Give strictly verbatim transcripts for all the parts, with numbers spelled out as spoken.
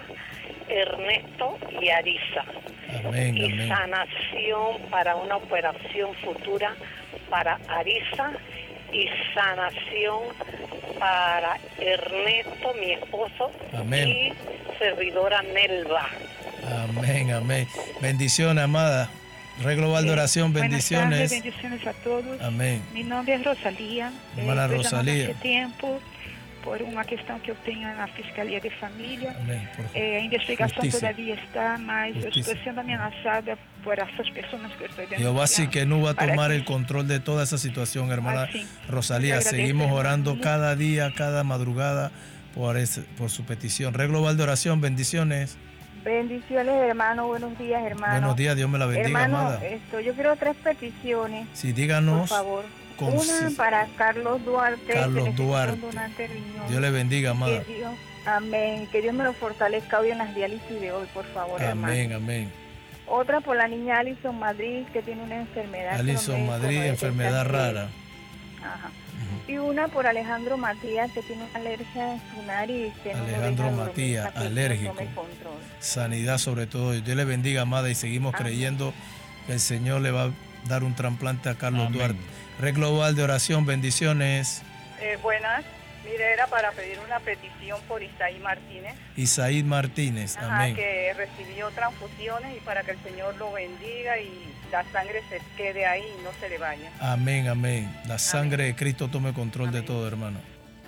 Ernesto y Arisa. Amén, y amén. sanación para una operación futura para Arisa y sanación para Ernesto, mi esposo, amén. y servidora Nelva. Amén, amén. Bendiciones, amada. Red Global de Oración, bendiciones. Buenas tardes, bendiciones a todos. Amén. Mi nombre es Rosalía. Hermana eh, Rosalía. Hace tiempo por uma questão que eu tenho na Fiscalia de Família. Amém. Eh, a investigação Justiça. todavia está, mas Justiça. eu estou sendo ameaçada por essas pessoas que eu estou denunciando. Jehová sí que no va a Para tomar que- el control de toda esa situación, hermana Así. Rosalía. Le agradezco, Seguimos hermano. orando cada día, cada madrugada por, ese, por su petición. Red Global de Oración, bendiciones. Bendiciones, hermano. Buenos días, hermano. Buenos días, Dios me la bendiga, hermano, amada. esto, yo quiero tres peticiones, Sí, por díganos. favor. con- Una para Carlos Duarte. Carlos que necesita un Duarte. donante de riñón. Dios le bendiga, amada. Que Dios, amén. Que Dios me lo fortalezca hoy en las diálisis de hoy, por favor, hermano. Amén, amén. Otra por la niña Alison Madrid, que tiene una enfermedad. que Alison los médicos Madrid, no enfermedad detectan que- rara. Ajá. Y una por Alejandro Matías, que tiene una alergia en su nariz. Que no lo Alejandro deja dormir Matías, hasta que no alérgico. tome control. Sanidad sobre todo. Dios le bendiga, amada, y seguimos Amén. creyendo que el Señor le va a dar un trasplante a Carlos Amén. Duarte. Red Global de Oración, bendiciones. Eh, buenas, mire, era para pedir una petición por Isaí Martínez, Isaíd Martínez, ajá, amén. que recibió transfusiones y para que el Señor lo bendiga y la sangre se quede ahí y no se le vaya. Amén, amén. La sangre de Cristo tome control de Amén. todo, hermano.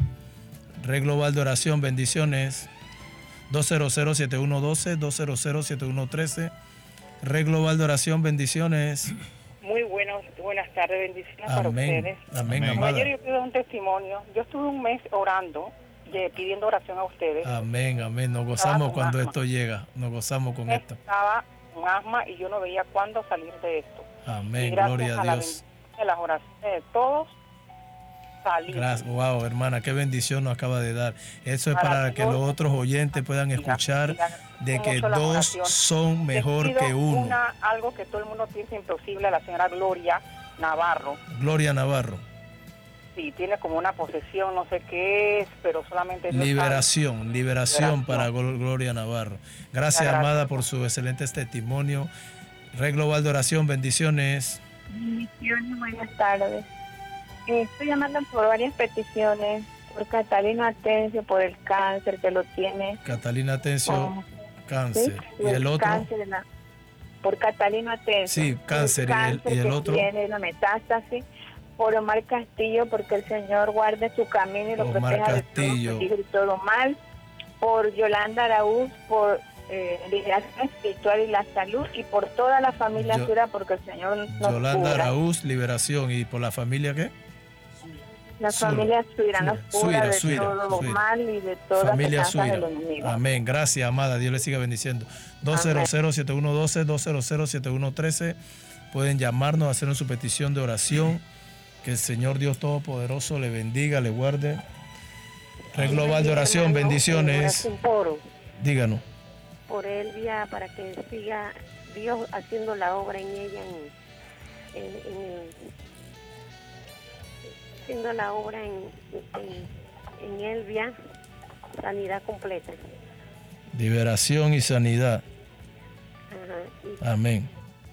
Red Global de Oración, bendiciones. dos cero cero, siete uno uno dos, dos cero cero, siete uno uno tres. Red Global de Oración, bendiciones. Muy buenos, buenas tardes, bendiciones para Amén. ustedes. Amén, Amén. amada. Ayer yo pido un testimonio. Yo estuve un mes orando, de- pidiendo oración a ustedes. Amén, amén. Nos gozamos con cuando asma. esto llega. Nos gozamos con esto. Estaba con asma y yo no veía cuándo salir de esto. Y Amén, gracias gloria a la Dios. bendición de las oraciones de todos, salí. Gracias, wow, hermana, qué bendición nos acaba de dar. Eso es Para para que que yo- los otros oyentes puedan escuchar de que mucho las dos oraciones. son mejor Les pido que uno. Una, algo que todo el mundo piensa imposible, a la señora Gloria Navarro. Gloria Navarro. Sí, tiene como una posesión, no sé qué es, pero solamente Dios Liberación, liberación Liberación. para Gl- Gloria Navarro. Gracias, Gracias. amada, por su excelente testimonio. Red Global de Oración, bendiciones. Bendiciones, buenas tardes. Eh, estoy llamando por varias peticiones, por Catalina Atencio, por el cáncer que lo tiene. Catalina Atencio, Oh, cáncer. ¿sí? ¿Y el otro? Cáncer en la- por Catalina Atencio. Sí, cáncer. ¿Y el- cáncer y el que otro? tiene la metástasis. Por Omar Castillo, porque el Señor guarde su camino y lo Omar proteja de Castillo. todo peligro y todo mal. Por Yolanda Araúz, por eh, liberación espiritual y la salud. Y por toda la familia Yo- Sura, porque el Señor nos Yolanda cubra. Araúz, liberación. ¿Y por la familia qué? La Sura, familia Suira nos Suira, cubra de Suira, todo Suira. mal y de todas las Familia amenazas Suira. del enemigo. Amén. Gracias, amada. Dios le siga bendiciendo. dos cero cero, siete uno uno dos, dos cero cero, siete uno uno tres. Pueden llamarnos, hacernos su petición de oración. Que el Señor Dios Todopoderoso le bendiga, le guarde. Red Global de Oración, bendiciones. Un foro Díganos. por Elvia para que siga Dios haciendo la obra en ella, en, en, en el- haciendo la obra en, en, en Elvia, sanidad completa. Liberación y sanidad. Ajá. Y Amén.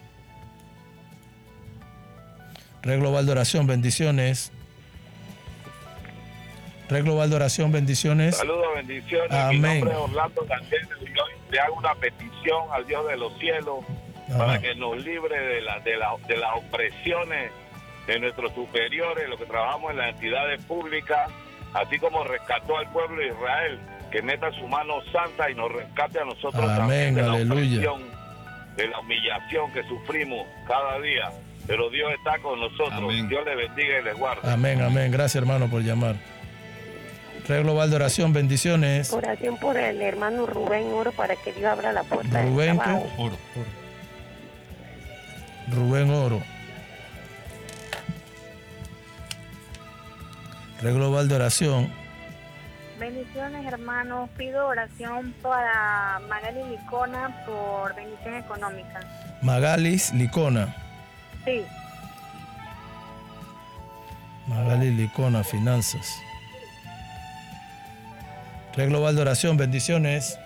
Red Global de Oración, bendiciones. Red Global de Oración, bendiciones. Saludos, bendiciones. Amén. Mi nombre es Orlando Candela y yo le hago una petición al Dios de los cielos Ajá. para que nos libre de, la, de, la, de las opresiones de nuestros superiores, los que trabajamos en las entidades públicas, así como rescató al pueblo de Israel, que meta su mano santa y nos rescate a nosotros Amén, también de la aleluya. opresión, de la humillación que sufrimos cada día. Pero Dios está con nosotros. Amén. Dios les bendiga y les guarde. Amén, amén. Gracias, hermano, por llamar. Red Global de Oración, bendiciones. oración por el hermano Rubén Oro para que Dios abra la puerta del Rubén, trabajo. ¿qué? Oro, oro. Rubén Oro. Red Global de Oración. Bendiciones, hermanos. Pido oración para Magali Licona por bendición económica. Magalis Licona. Sí. Magalis Licona, finanzas. Red Global de Oración, bendiciones.